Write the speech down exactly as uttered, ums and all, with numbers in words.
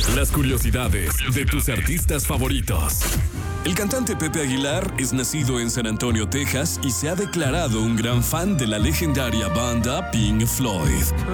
Las curiosidades de tus artistas favoritos. El cantante Pepe Aguilar es nacido en San Antonio, Texas, y se ha declarado un gran fan de la legendaria banda Pink Floyd.